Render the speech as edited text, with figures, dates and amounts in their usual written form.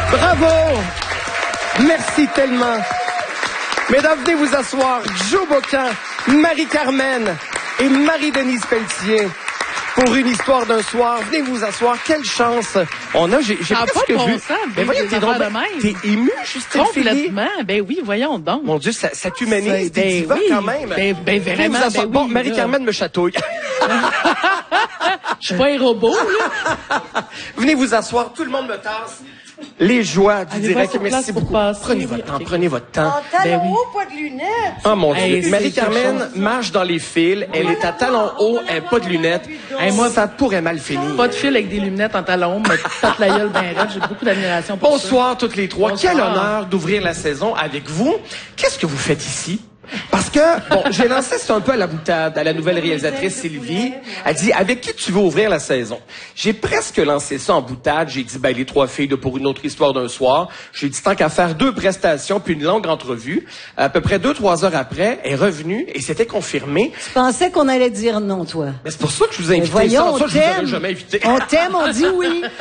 Bravo! Merci tellement. Mesdames, venez vous asseoir. Joe Bocan, Marie-Carmen et Marie-Denise Pelletier. Pour une histoire d'un soir, venez vous asseoir. Quelle chance on a. J'ai presque vu. Mais voyons, t'es ému, Justine Philly? Complètement. Ben oui, voyons donc. Mon Dieu, ça t'humanise, t'es diva quand même. Ben vraiment, ben oui, bon, Marie-Carmen me chatouille. Je suis pas un robot, là. Venez vous asseoir, tout le monde me tasse. Les joies du direct, merci beaucoup. Prenez votre temps, prenez votre temps. En talons hauts, pas de lunettes. Oh mon Dieu. Marie-Carmen marche dans les fils, elle est à talons hauts, elle n'a pas de lunettes. Moi, ça pourrait mal finir. Pas de fil avec des lunettes en talons, mais tâte la gueule bien raide. J'ai beaucoup d'admiration pour ça. Bonsoir toutes les trois. Bonsoir. Quel honneur d'ouvrir la saison avec vous. Qu'est-ce que vous faites ici? Parce que, bon, j'ai lancé ça un peu à la boutade, à la nouvelle réalisatrice Sylvie. Elle dit, avec qui tu veux ouvrir la saison? J'ai presque lancé ça en boutade. J'ai dit, ben, les trois filles de Pour une autre histoire d'un soir. J'ai dit, tant qu'à faire 2 prestations puis une longue entrevue. À peu près 2-3 heures après, elle est revenue et c'était confirmé. Tu pensais qu'on allait dire non, toi? Mais c'est pour ça que je vous ai invité. Voyons, Sans ça, on je vous aurais t'aime. jamais invité. On t'aime, on dit oui.